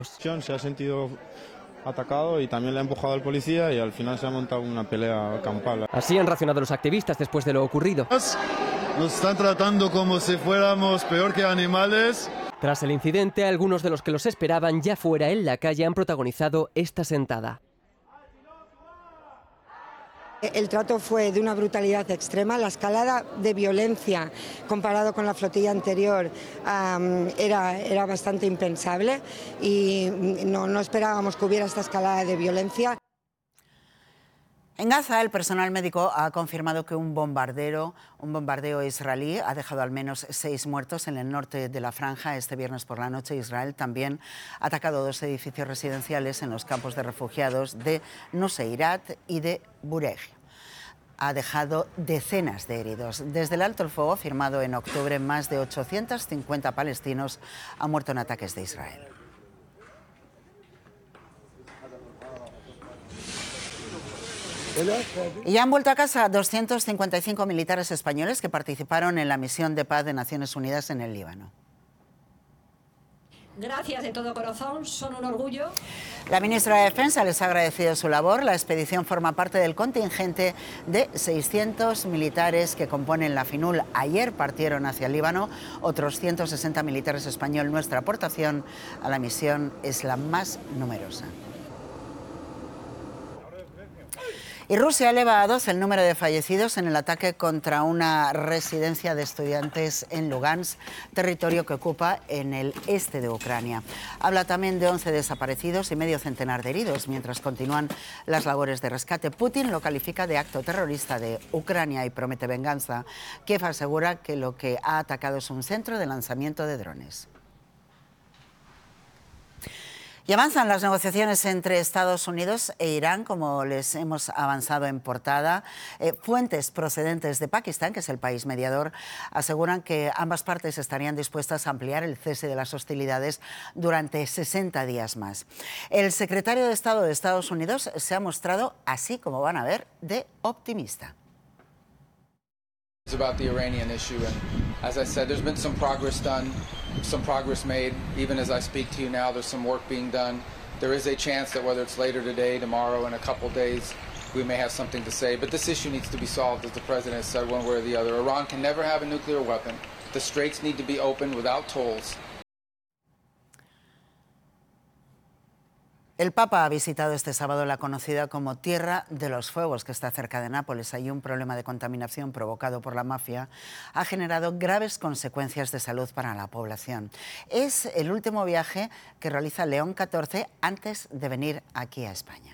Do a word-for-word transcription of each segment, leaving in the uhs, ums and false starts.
Se ha sentido atacado y también le ha empujado al policía y al final se ha montado una pelea campal. Así han reaccionado los activistas después de lo ocurrido. Nos están tratando como si fuéramos peor que animales. Tras el incidente, algunos de los que los esperaban ya fuera en la calle han protagonizado esta sentada. El trato fue de una brutalidad extrema, la escalada de violencia comparado con la flotilla anterior um, era, era bastante impensable y no, no esperábamos que hubiera esta escalada de violencia. En Gaza, el personal médico ha confirmado que un bombardeo, un bombardeo israelí ha dejado al menos seis muertos en el norte de la franja. Este viernes por la noche, Israel también ha atacado dos edificios residenciales en los campos de refugiados de Nuseirat y de Burej. Ha dejado decenas de heridos. Desde el alto el fuego firmado en octubre, más de ochocientos cincuenta palestinos han muerto en ataques de Israel. Y ya han vuelto a casa doscientos cincuenta y cinco militares españoles que participaron en la misión de paz de Naciones Unidas en el Líbano. Gracias de todo corazón, son un orgullo. La ministra de Defensa les ha agradecido su labor. La expedición forma parte del contingente de seiscientos militares que componen la FINUL. Ayer partieron hacia el Líbano otros ciento sesenta militares españoles. Nuestra aportación a la misión es la más numerosa. Y Rusia eleva a doce el número de fallecidos en el ataque contra una residencia de estudiantes en Lugansk, territorio que ocupa en el este de Ucrania. Habla también de once desaparecidos y medio centenar de heridos, mientras continúan las labores de rescate. Putin lo califica de acto terrorista de Ucrania y promete venganza. Kiev asegura que lo que ha atacado es un centro de lanzamiento de drones. Y avanzan las negociaciones entre Estados Unidos e Irán, como les hemos avanzado en portada. Eh, fuentes procedentes de Pakistán, que es el país mediador, aseguran que ambas partes estarían dispuestas a ampliar el cese de las hostilidades durante sesenta días más. El secretario de Estado de Estados Unidos se ha mostrado, así como van a ver, de optimista. It's about the Iranian issue, and as I said, there's been some progress done, some progress made. Even as I speak to you now, there's some work being done. There is a chance that whether it's later today, tomorrow, in a couple days, we may have something to say. But this issue needs to be solved, as the President has said, one way or the other. Iran can never have a nuclear weapon. The straits need to be opened without tolls. El Papa ha visitado este sábado la conocida como Tierra de los Fuegos, que está cerca de Nápoles. Allí un problema de contaminación provocado por la mafia ha generado graves consecuencias de salud para la población. Es el último viaje que realiza León catorce antes de venir aquí a España.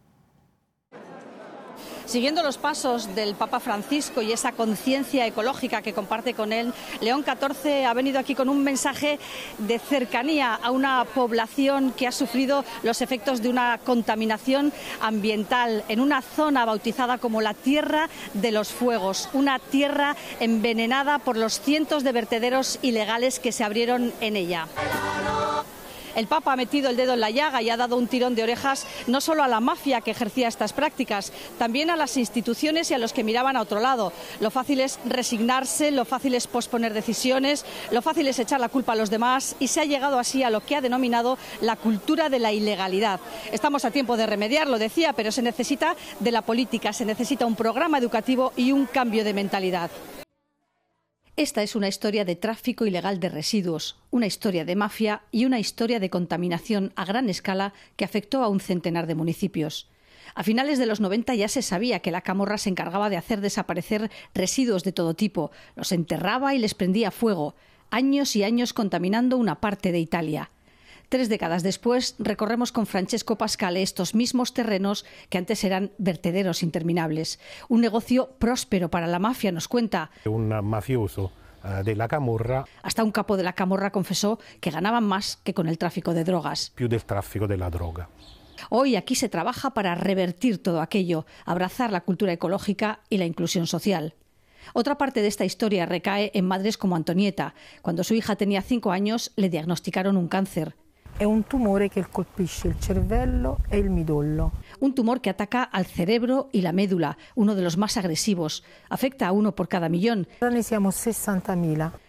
Siguiendo los pasos del Papa Francisco y esa conciencia ecológica que comparte con él, León catorce ha venido aquí con un mensaje de cercanía a una población que ha sufrido los efectos de una contaminación ambiental en una zona bautizada como la Tierra de los Fuegos, una tierra envenenada por los cientos de vertederos ilegales que se abrieron en ella. El Papa ha metido el dedo en la llaga y ha dado un tirón de orejas no solo a la mafia que ejercía estas prácticas, también a las instituciones y a los que miraban a otro lado. Lo fácil es resignarse, lo fácil es posponer decisiones, lo fácil es echar la culpa a los demás y se ha llegado así a lo que ha denominado la cultura de la ilegalidad. Estamos a tiempo de remediarlo, decía, pero se necesita de la política, se necesita un programa educativo y un cambio de mentalidad. Esta es una historia de tráfico ilegal de residuos, una historia de mafia y una historia de contaminación a gran escala que afectó a un centenar de municipios. A finales de los noventa ya se sabía que la camorra se encargaba de hacer desaparecer residuos de todo tipo, los enterraba y les prendía fuego, años y años contaminando una parte de Italia. Tres décadas después, recorremos con Francesco Pascale estos mismos terrenos que antes eran vertederos interminables. Un negocio próspero para la mafia, nos cuenta. Un mafioso de la camorra. Hasta un capo de la camorra confesó que ganaban más que con el tráfico de drogas. Più del tráfico de la droga. Hoy aquí se trabaja para revertir todo aquello, abrazar la cultura ecológica y la inclusión social. Otra parte de esta historia recae en madres como Antonieta. Cuando su hija tenía cinco años, le diagnosticaron un cáncer. È un tumore che colpisce il cervello e il midollo. Un tumor que ataca al cerebro y la médula, uno de los más agresivos. Afecta a uno por cada millón. Ahora ne siamo sessantamila.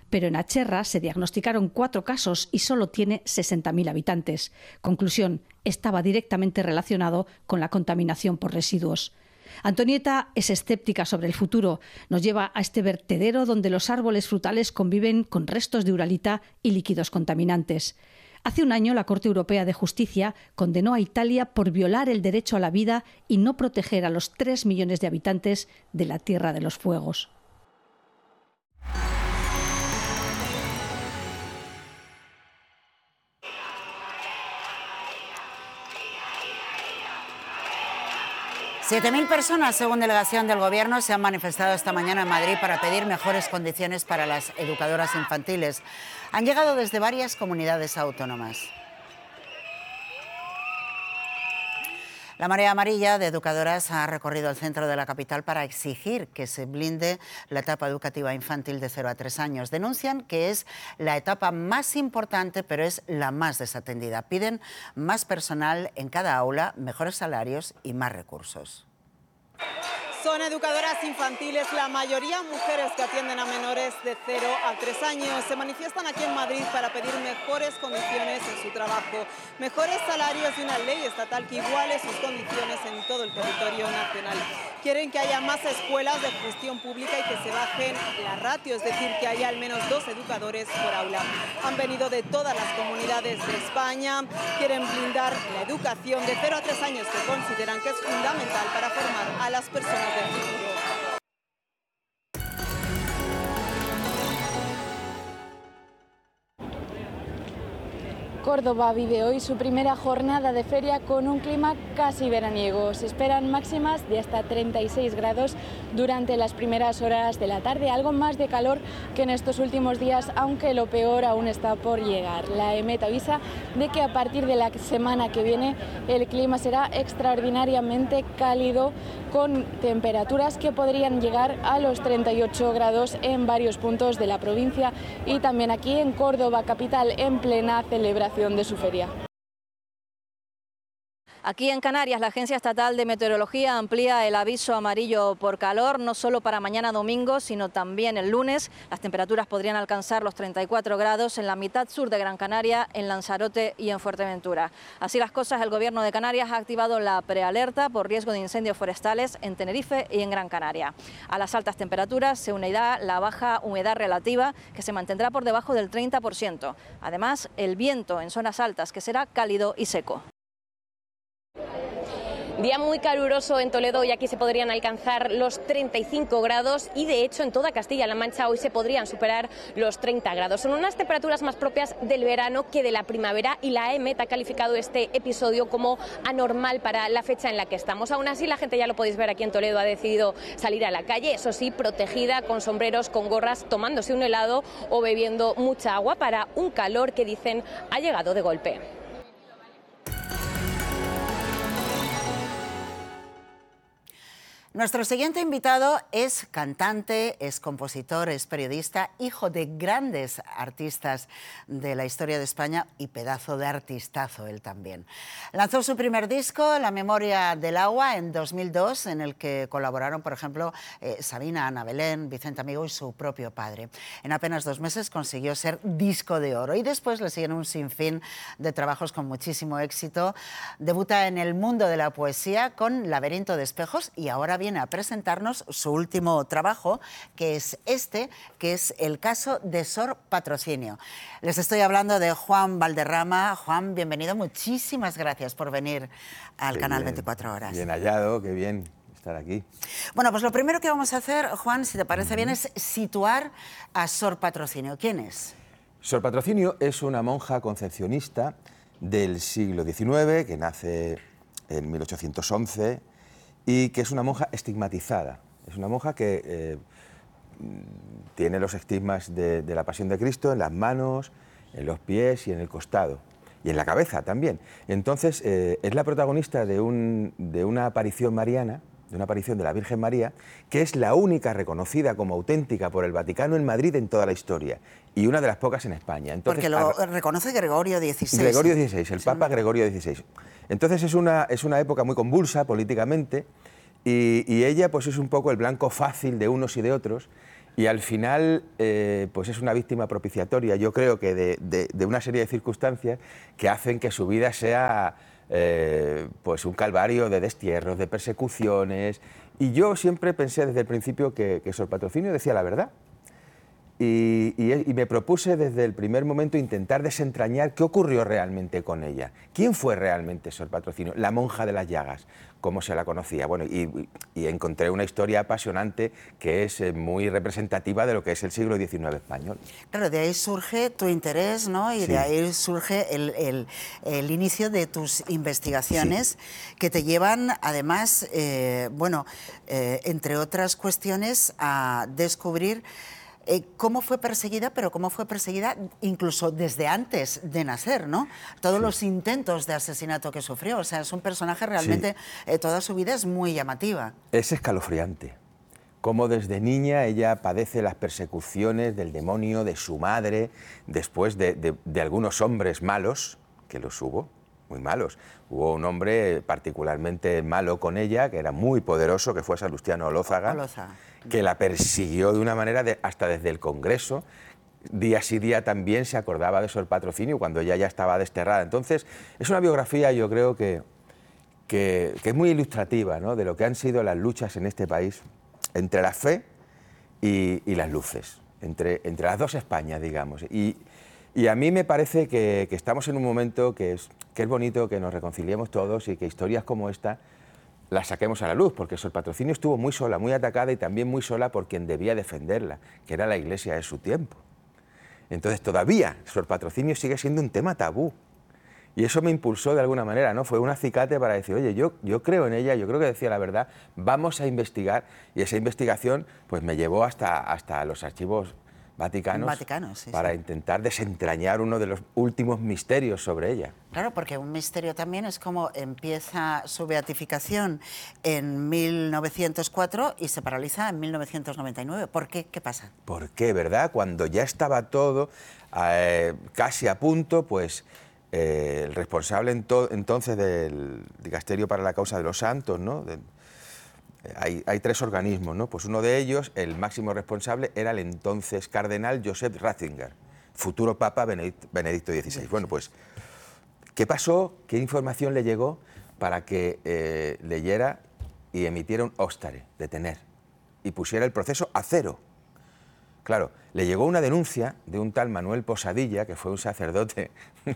pero en Acherra se diagnosticaron cuatro casos y solo tiene sesenta mil habitantes. Conclusión, estaba directamente relacionado con la contaminación por residuos. Antonieta es escéptica sobre el futuro. Nos lleva a este vertedero donde los árboles frutales conviven con restos de uralita y líquidos contaminantes. Hace un año la Corte Europea de Justicia condenó a Italia por violar el derecho a la vida y no proteger a los tres millones de habitantes de la Tierra de los Fuegos. siete mil personas, según delegación del Gobierno, se han manifestado esta mañana en Madrid para pedir mejores condiciones para las educadoras infantiles. Han llegado desde varias comunidades autónomas. La marea amarilla de educadoras ha recorrido el centro de la capital para exigir que se blinde la etapa educativa infantil de cero a tres años. Denuncian que es la etapa más importante, pero es la más desatendida. Piden más personal en cada aula, mejores salarios y más recursos. Son educadoras infantiles, la mayoría mujeres que atienden a menores de cero a tres años. Se manifiestan aquí en Madrid para pedir mejores condiciones en su trabajo, mejores salarios y una ley estatal que iguale sus condiciones en todo el territorio nacional. Quieren que haya más escuelas de gestión pública y que se bajen la ratio, es decir, que haya al menos dos educadores por aula. Han venido de todas las comunidades de España, quieren blindar la educación de cero a tres años, que consideran que es fundamental para formar a las personas del futuro. Córdoba vive hoy su primera jornada de feria con un clima casi veraniego. Se esperan máximas de hasta treinta y seis grados durante las primeras horas de la tarde, algo más de calor que en estos últimos días, aunque lo peor aún está por llegar. La EMET avisa de que a partir de la semana que viene el clima será extraordinariamente cálido, con temperaturas que podrían llegar a los treinta y ocho grados en varios puntos de la provincia y también aquí en Córdoba capital, en plena celebración de su feria. Aquí en Canarias, la Agencia Estatal de Meteorología amplía el aviso amarillo por calor, no solo para mañana domingo, sino también el lunes. Las temperaturas podrían alcanzar los treinta y cuatro grados en la mitad sur de Gran Canaria, en Lanzarote y en Fuerteventura. Así las cosas, el Gobierno de Canarias ha activado la prealerta por riesgo de incendios forestales en Tenerife y en Gran Canaria. A las altas temperaturas se unirá la baja humedad relativa, que se mantendrá por debajo del treinta por ciento. Además, el viento en zonas altas, que será cálido y seco. Día muy caluroso en Toledo y aquí se podrían alcanzar los treinta y cinco grados y de hecho en toda Castilla-La Mancha hoy se podrían superar los treinta grados. Son unas temperaturas más propias del verano que de la primavera y la EMET ha calificado este episodio como anormal para la fecha en la que estamos. Aún así la gente, ya lo podéis ver aquí en Toledo, ha decidido salir a la calle, eso sí, protegida, con sombreros, con gorras, tomándose un helado o bebiendo mucha agua para un calor que dicen ha llegado de golpe. Nuestro siguiente invitado es cantante, es compositor, es periodista, hijo de grandes artistas de la historia de España y pedazo de artistazo él también. Lanzó su primer disco, La Memoria del Agua, en dos mil dos, en el que colaboraron, por ejemplo, eh, Sabina, Ana Belén, Vicente Amigo y su propio padre. En apenas dos meses consiguió ser disco de oro y después le siguen un sinfín de trabajos con muchísimo éxito. Debuta en el mundo de la poesía con Laberinto de Espejos y ahora viene a presentarnos su último trabajo, que es este, que es El caso de Sor Patrocinio. Les estoy hablando de Juan Valderrama. Juan, bienvenido. Muchísimas gracias por venir al qué canal bien, veinticuatro horas. Bien hallado, qué bien estar aquí. Bueno, pues lo primero que vamos a hacer, Juan, si te parece uh-huh. bien, es situar a Sor Patrocinio. ¿Quién es? Sor Patrocinio es una monja concepcionista del siglo diecinueve, que nace en mil ochocientos once, y que es una monja estigmatizada. Es una monja que eh, tiene los estigmas de, de la Pasión de Cristo en las manos, en los pies y en el costado, y en la cabeza también. Entonces, eh, es la protagonista de, un, de una aparición mariana, de una aparición de la Virgen María, que es la única reconocida como auténtica por el Vaticano en Madrid en toda la historia, y una de las pocas en España. Entonces, porque lo a... reconoce Gregorio dieciséis. Gregorio dieciséis, el Papa Gregorio dieciséis. Entonces es una, es una época muy convulsa políticamente, y, y ella pues es un poco el blanco fácil de unos y de otros, Y al final, eh, pues es una víctima propiciatoria, yo creo que de, de, de una serie de circunstancias que hacen que su vida sea eh, pues un calvario de destierros, de persecuciones. Y yo siempre pensé desde el principio que, que Sor Patrocinio decía la verdad. Y, y, y me propuse desde el primer momento intentar desentrañar qué ocurrió realmente con ella. ¿Quién fue realmente Sor Patrocinio? La monja de las llagas, como se la conocía. Bueno, y, y encontré una historia apasionante que es muy representativa de lo que es el siglo diecinueve español. Claro, de ahí surge tu interés, ¿no? Y sí. de ahí surge el, el, el inicio de tus investigaciones, sí. que te llevan, además, eh, bueno, eh, entre otras cuestiones, a descubrir Eh, cómo fue perseguida, pero cómo fue perseguida incluso desde antes de nacer, ¿no? Todos sí. los intentos de asesinato que sufrió. O sea, es un personaje realmente, sí. eh, toda su vida es muy llamativa. Es escalofriante. Cómo desde niña ella padece las persecuciones del demonio, de su madre, después de, de, de algunos hombres malos, que los hubo, muy malos. Hubo un hombre particularmente malo con ella, que era muy poderoso, que fue Salustiano Olózaga, Olózaga. que la persiguió de una manera de, hasta desde el Congreso. Día sí día también se acordaba de Sor Patrocinio cuando ella ya estaba desterrada. Entonces, es una biografía, yo creo que, que, que es muy ilustrativa, ¿no?, de lo que han sido las luchas en este país entre la fe y, y las luces, entre, entre las dos Españas, digamos. Y, Y a mí me parece que, que estamos en un momento que es, que es bonito que nos reconciliemos todos y que historias como esta las saquemos a la luz, porque Sor Patrocinio estuvo muy sola, muy atacada y también muy sola por quien debía defenderla, que era la Iglesia de su tiempo. Entonces todavía Sor Patrocinio sigue siendo un tema tabú. Y eso me impulsó de alguna manera, ¿no? Fue un acicate para decir, oye, yo, yo creo en ella, yo creo que decía la verdad, vamos a investigar. Y esa investigación pues me llevó hasta, hasta los archivos Vaticanos, Vaticano, sí, para sí. intentar desentrañar uno de los últimos misterios sobre ella. Claro, porque un misterio también es cómo empieza su beatificación en mil novecientos cuatro y se paraliza en mil novecientos noventa y nueve. ¿Por qué? ¿Qué pasa? ¿Por qué, verdad? Cuando ya estaba todo eh, casi a punto, pues eh, el responsable ento entonces del Dicasterio para la Causa de los Santos, ¿no?, de, Hay, hay tres organismos, ¿no? Pues uno de ellos, el máximo responsable, era el entonces cardenal Joseph Ratzinger, futuro Papa Benedicto, Benedicto dieciséis. Bueno, pues, ¿qué pasó? ¿Qué información le llegó para que eh, leyera y emitiera un óstare, detener, y pusiera el proceso a cero? Claro, le llegó una denuncia de un tal Manuel Posadilla, que fue un sacerdote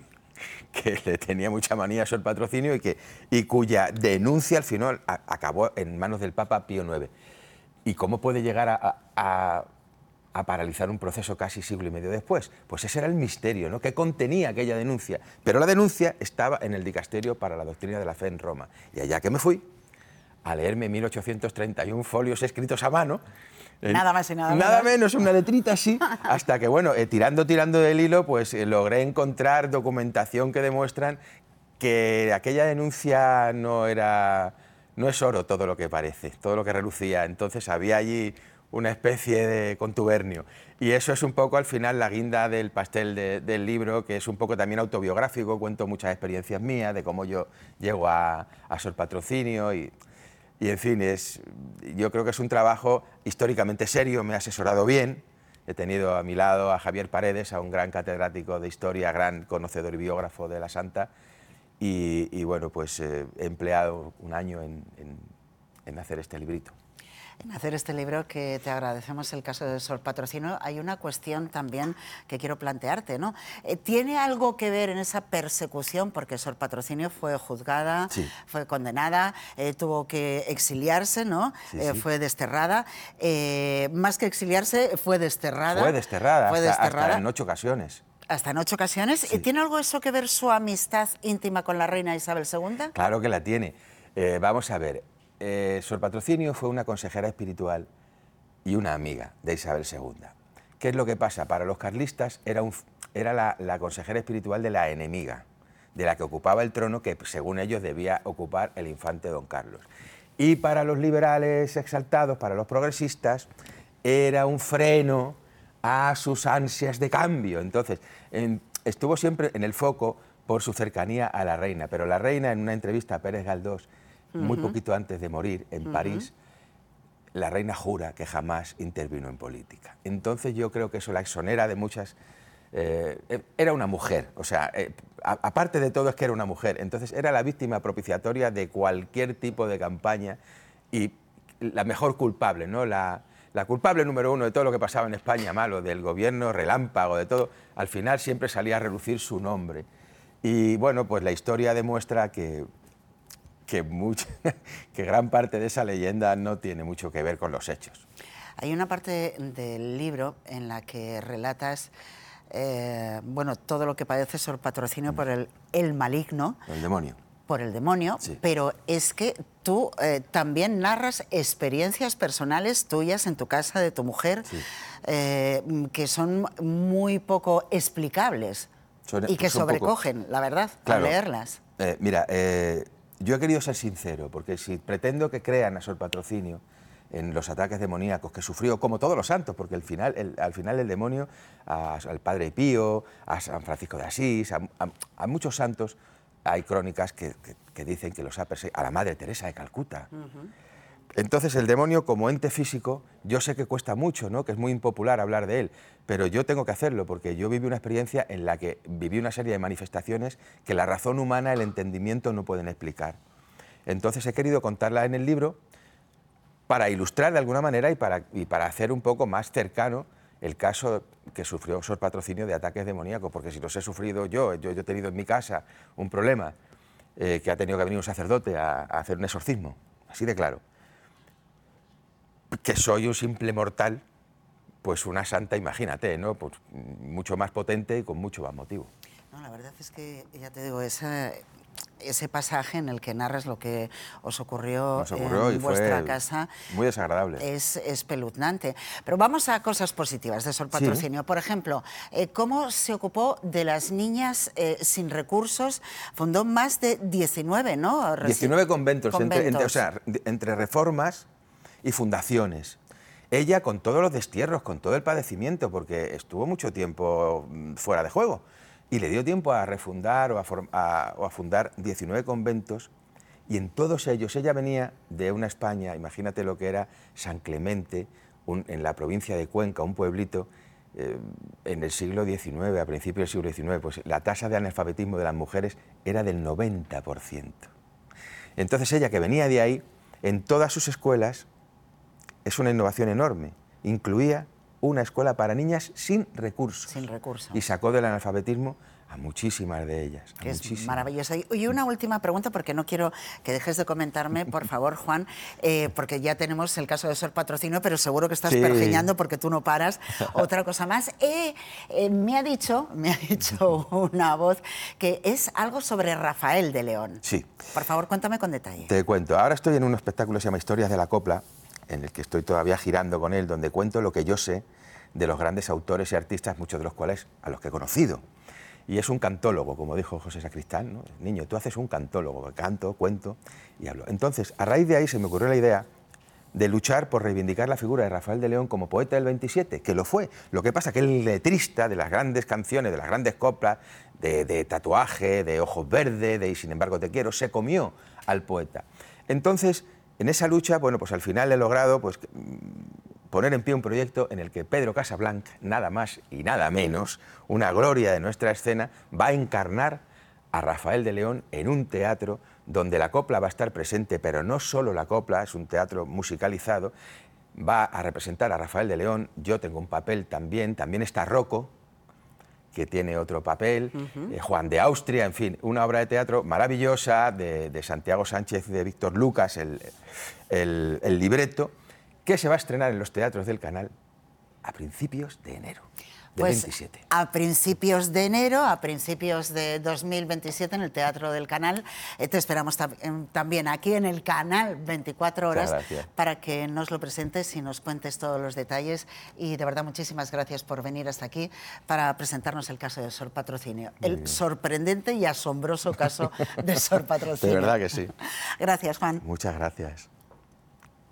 que le tenía mucha manía a Sor Patrocinio y, que, y cuya denuncia al final a, acabó en manos del Papa Pío noveno. ¿Y cómo puede llegar a, a, a paralizar un proceso casi siglo y medio después? Pues ese era el misterio, ¿no?, que contenía aquella denuncia. Pero la denuncia estaba en el Dicasterio para la Doctrina de la Fe en Roma. Y allá que me fui a leerme mil ochocientos treinta y uno folios escritos a mano. Nada más y nada, nada menos. menos, una letrita así, hasta que, bueno, eh, tirando, tirando del hilo, pues eh, logré encontrar documentación que demuestran que aquella denuncia no era, no es oro todo lo que parece, todo lo que relucía. Entonces había allí una especie de contubernio. Y eso es un poco al final la guinda del pastel de, del libro, que es un poco también autobiográfico, cuento muchas experiencias mías de cómo yo llego a, a Sor Patrocinio y... Y, en fin, es, yo creo que es un trabajo históricamente serio, me ha asesorado bien. He tenido a mi lado a Javier Paredes, a un gran catedrático de historia, gran conocedor y biógrafo de la Santa. Y, y bueno, pues eh, he empleado un año en, en, en hacer este librito. En hacer este libro, que te agradecemos el caso de Sor Patrocinio, hay una cuestión también que quiero plantearte, ¿no? Eh, ¿Tiene algo que ver en esa persecución? Porque Sor Patrocinio fue juzgada, sí. fue condenada, eh, tuvo que exiliarse, ¿no? Sí, eh, sí. Fue desterrada. Eh, más que exiliarse, fue desterrada. Fue desterrada, fue hasta, desterrada. hasta en ocho ocasiones. Hasta en ocho ocasiones. Sí. ¿Tiene algo eso que ver su amistad íntima con la reina Isabel segunda? Claro que la tiene. Eh, vamos a ver. Eh, Sor Patrocinio fue una consejera espiritual y una amiga de Isabel segunda. ¿Qué es lo que pasa? Para los carlistas era, un, era la, la consejera espiritual de la enemiga, de la que ocupaba el trono que, según ellos, debía ocupar el infante don Carlos. Y para los liberales exaltados, para los progresistas, era un freno a sus ansias de cambio. Entonces, en, estuvo siempre en el foco por su cercanía a la reina, pero la reina, en una entrevista a Pérez Galdós, muy uh-huh. poquito antes de morir, en uh-huh. París, la reina jura que jamás intervino en política. Entonces yo creo que eso la exonera de muchas... Eh, era una mujer, o sea, eh, a, aparte de todo es que era una mujer, entonces era la víctima propiciatoria de cualquier tipo de campaña y la mejor culpable, ¿no? La, la culpable número uno de todo lo que pasaba en España malo, del gobierno relámpago, de todo, al final siempre salía a relucir su nombre. Y bueno, pues la historia demuestra que, que, mucha, que gran parte de esa leyenda no tiene mucho que ver con los hechos. Hay una parte del libro en la que relatas Eh, bueno, todo lo que padece Sor Patrocinio por el, el maligno. El demonio. Por el demonio, sí. Pero es que tú eh, también narras experiencias personales tuyas en tu casa, de tu mujer, sí. eh, que son muy poco explicables son, y que sobrecogen, poco... la verdad, claro. Al leerlas. Eh, mira, eh, yo he querido ser sincero, porque si pretendo que crean a Sor Patrocinio en los ataques demoníacos que sufrió, como todos los santos, porque al final el, al final el demonio, a, al Padre Pío, a San Francisco de Asís, a, a, a muchos santos, hay crónicas que, que, que dicen que los ha perseguido, a la Madre Teresa de Calcuta. Uh-huh. Entonces el demonio como ente físico, yo sé que cuesta mucho, ¿no? Que es muy impopular hablar de él, pero yo tengo que hacerlo, porque yo viví una experiencia en la que viví una serie de manifestaciones que la razón humana, el entendimiento no pueden explicar. Entonces he querido contarla en el libro, para ilustrar de alguna manera y para, y para hacer un poco más cercano el caso que sufrió Sor Patrocinio de ataques demoníacos, porque si los he sufrido yo, yo, yo he tenido en mi casa un problema eh, que ha tenido que venir un sacerdote a, a hacer un exorcismo, así de claro, que soy un simple mortal, pues una santa, imagínate, ¿no? Pues mucho más potente y con mucho más motivo. No, la verdad es que, ya te digo, esa... ese pasaje en el que narras lo que os ocurrió, Nos ocurrió en y vuestra fue casa muy desagradable. Es espeluznante. Pero vamos a cosas positivas de Sor Patrocinio. Sí. Por ejemplo, eh, ¿cómo se ocupó de las niñas eh, sin recursos? Fundó más de diecinueve, ¿no? diecinueve conventos, conventos. Entre, entre, o sea, entre reformas y fundaciones. Ella con todos los destierros, con todo el padecimiento, porque estuvo mucho tiempo fuera de juego. Y le dio tiempo a refundar o a, a, o a fundar diecinueve conventos, y en todos ellos ella venía de una España, imagínate lo que era San Clemente, un, en la provincia de Cuenca, un pueblito, eh, en el siglo diecinueve, a principios del siglo diecinueve, pues la tasa de analfabetismo de las mujeres era del noventa por ciento. Entonces ella, que venía de ahí, en todas sus escuelas, es una innovación enorme, incluía una escuela para niñas sin recursos. Sin recursos. Y sacó del analfabetismo a muchísimas de ellas. A es muchísimas. Maravilloso. Y una última pregunta, porque no quiero que dejes de comentarme, por favor, Juan, eh, porque ya tenemos el caso de Sor Patrocinio, pero seguro que estás sí. pergeñando porque tú no paras. Otra cosa más. Eh, eh, me ha dicho, me ha dicho una voz que es algo sobre Rafael de León. Sí. Por favor, cuéntame con detalle. Te cuento. Ahora estoy en un espectáculo que se llama Historias de la Copla, en el que estoy todavía girando con él, donde cuento lo que yo sé de los grandes autores y artistas, muchos de los cuales a los que he conocido. Y es un cantólogo, como dijo José Sacristán, ¿no? Niño, tú haces un cantólogo, canto, cuento y hablo. Entonces, a raíz de ahí se me ocurrió la idea de luchar por reivindicar la figura de Rafael de León como poeta del veintisiete, que lo fue. Lo que pasa que el letrista de las grandes canciones, de las grandes coplas, de, de Tatuaje, de Ojos Verdes, de Y sin embargo te quiero, se comió al poeta. Entonces, en esa lucha, bueno, pues al final he logrado pues, poner en pie un proyecto en el que Pedro Casablanc, nada más y nada menos, una gloria de nuestra escena, va a encarnar a Rafael de León en un teatro donde la copla va a estar presente, pero no solo la copla, es un teatro musicalizado, va a representar a Rafael de León, yo tengo un papel también, también está Rocco, que tiene otro papel, uh-huh. eh, Juan de Austria, en fin, una obra de teatro maravillosa de, de Santiago Sánchez y de Víctor Lucas, el, el, el libreto, que se va a estrenar en los teatros del canal a principios de enero. Pues veintisiete. A principios de enero, a principios de dos mil veintisiete, en el Teatro del Canal. Eh, te esperamos tam también aquí en el canal veinticuatro horas para que nos lo presentes y nos cuentes todos los detalles. Y de verdad, muchísimas gracias por venir hasta aquí para presentarnos el caso de Sor Patrocinio. Muy el bien. Sorprendente y asombroso caso de Sor Patrocinio. De verdad que sí. Gracias, Juan. Muchas gracias.